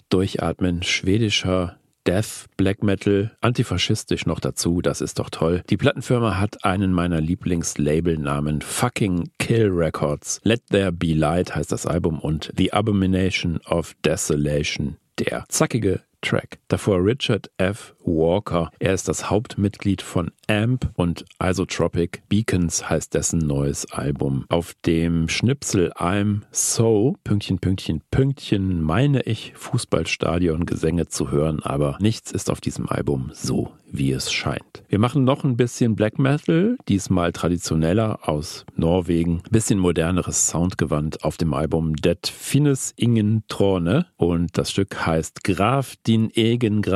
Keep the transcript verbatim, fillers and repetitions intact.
Durchatmen, schwedischer Death, Black Metal, antifaschistisch noch dazu, das ist doch toll. Die Plattenfirma hat einen meiner Lieblingslabelnamen, Fucking Kill Records. Let There Be Light heißt das Album und The Abomination of Desolation, der zackige Track. Davor Richard F. Walker. Er ist das Hauptmitglied von A M P und Isotropic. Beacons heißt dessen neues Album. Auf dem Schnipsel I'm So, Pünktchen, Pünktchen, Pünktchen, meine ich Fußballstadion-Gesänge zu hören, aber nichts ist auf diesem Album so, wie es scheint. Wir machen noch ein bisschen Black Metal, diesmal traditioneller aus Norwegen. Bisschen moderneres Soundgewand auf dem Album Det finnes ingen trone und das Stück heißt Graf din egen Grav.